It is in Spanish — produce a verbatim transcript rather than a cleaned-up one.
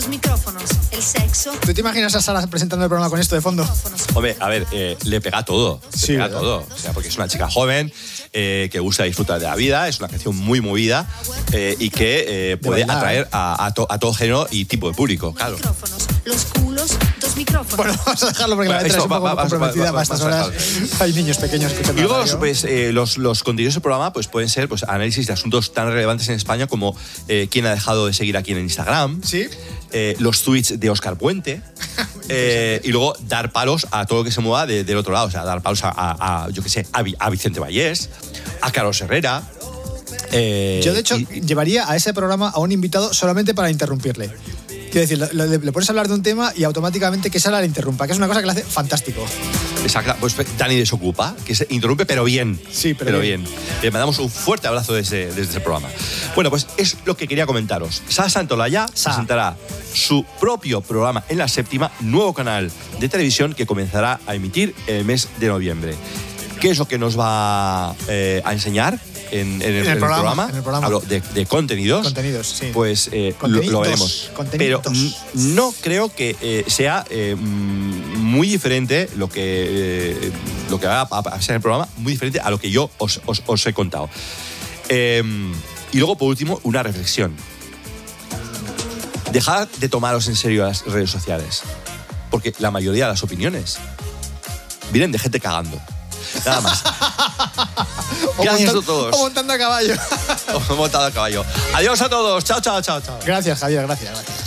los micrófonos, el sexo. ¿Tú te imaginas a Sara presentando el programa con esto de fondo? Hombre, a ver, eh, le pega todo. Le Sí, pega ¿verdad? todo. O sea, porque es una chica joven, eh, que gusta disfrutar de la vida, es una canción muy movida eh, y que eh, puede bailar. atraer a, a, to, a todo género y tipo de público, claro. Micrófonos, los culos, dos micrófonos. Bueno, vamos a dejarlo porque Bueno, la letra eso, es un poco va- va- comprometida va- va- para estas vamos a horas. Hay niños pequeños escuchando Y luego la los, radio. pues, eh, los, los contenidos del programa pues, pueden ser pues, análisis de asuntos tan relevantes en España como eh, quién ha dejado de seguir a quién en Instagram, Sí. eh, los tweets de Óscar Puente, eh, y luego dar palos a todo lo que se mueva de- del otro lado. O sea, dar palos a, a- a, yo qué sé, a, Vi- a Vicente Vallés, a Carlos Herrera. eh, Yo, de hecho, y- llevaría a ese programa a un invitado solamente para interrumpirle. Quiero decir, le, le- le pones a hablar de un tema y automáticamente que Sara le interrumpa, que es una cosa que le hace fantástico. Exacto, pues Dani Desocupa, que se interrumpe, pero bien. Sí, pero bien. Le mandamos un fuerte abrazo desde, desde ese programa. Bueno, pues es lo que quería comentaros. Sara Santolaya Sa. presentará su propio programa en La Séptima, nuevo canal de televisión que comenzará a emitir en el mes de noviembre. ¿Qué es lo que nos va eh, a enseñar en, en el, En el en el programa, programa? en el programa. Hablo de, de contenidos. Contenidos, sí. Pues eh, lo, Contenidos, lo veremos. contenidos. Pero mm, no creo que eh, sea eh, mm, muy diferente lo que, eh, lo que va a, a ser en el programa, muy diferente a lo que yo os, os- os he contado. Eh, y luego, por último, una reflexión. Dejad de tomaros en serio las redes sociales, porque la mayoría de las opiniones vienen de gente cagando. Nada más. O Gracias montan- a todos. O montando a caballo. Os he montado a caballo. Adiós a todos. Chao, chao, chao, chao. Gracias, Javier, gracias, gracias.